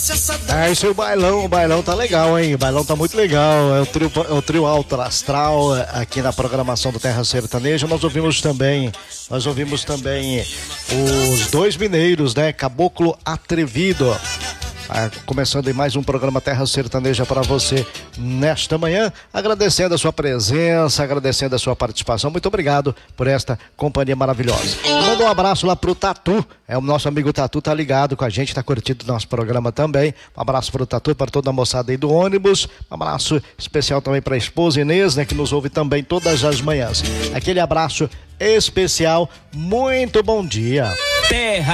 Esse é o bailão tá legal, hein? O bailão tá muito legal. É o trio Alto Astral aqui na programação do Terra Sertaneja. Nós ouvimos também os dois mineiros, né? Caboclo Atrevido. Começando em mais um programa Terra Sertaneja para você nesta manhã, agradecendo a sua presença, agradecendo a sua participação. Muito obrigado por esta companhia maravilhosa. Manda um abraço lá pro Tatu, o nosso amigo Tatu tá ligado com a gente, tá curtindo o nosso programa também. Um abraço pro Tatu, para toda a moçada aí do ônibus. Um abraço especial também para a esposa Inês, né, que nos ouve também todas as manhãs. Aquele abraço especial, muito bom dia. Terra